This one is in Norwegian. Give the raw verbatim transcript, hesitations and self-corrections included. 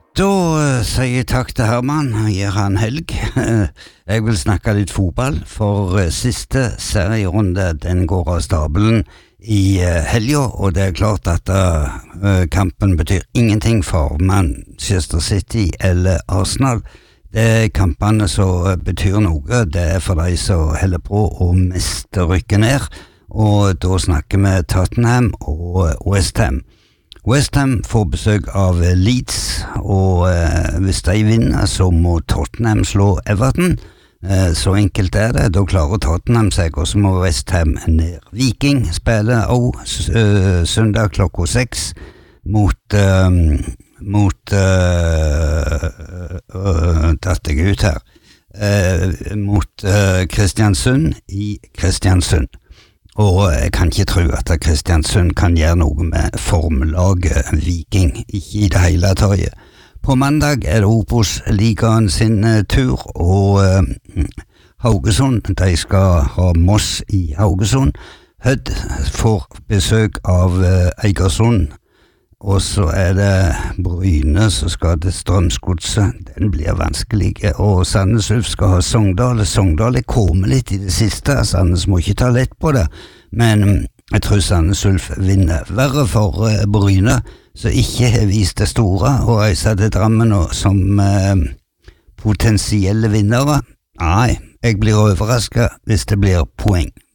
Da uh, sier jeg takk til Herman, gir han helg. Jeg vil snakke litt fotball, for uh, siste serierunde den går av stabelen i uh, helga, og det er klart at uh, kampen betyr ingenting for Manchester City eller Arsenal. Det er kampene som uh, betyr noe, det er for de som heller på å miste rykke ned, og da snakker vi Tottenham og uh, West Ham. West Ham får besøk av Leeds, og eh, hvis de vinner så må Tottenham slå Everton. Eh, så enkelt er det, da klarer Tottenham seg, og så må West Ham ned. Viking spiller også uh, søndag klokka seks mot, uh, mot uh, uh, datt jeg ut her, uh, mot uh, Kristiansund i Kristiansund. Og jeg kan ikke tro at Kristiansund kan gjøre noe med formlaget Viking, ikke i det hele taget. På mandag er det Obos-ligaen sin uh, tur, og uh, Haugesund, de skal ha Moss i Haugesund. Hødd får besøk av uh, Eigersund, og så er det Bryne som skal til Strømsgodset. Den blir vanskelig, og Sandnes Ulf skal ha Sogndal. Sogndal er kommet litt i det siste, Sandnes må ikke ta lett på det, men jeg tror Sandnes Ulf vinner. Verre for uh, Bryne, som ikke har vist det store, og reiser til Drammen som uh, potensielle vinnere. Nei, jeg blir overrasket hvis det blir poeng.